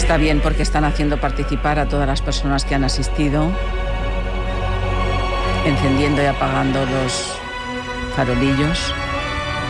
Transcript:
está bien porque están haciendo participar a todas las personas que han asistido, encendiendo y apagando los farolillos.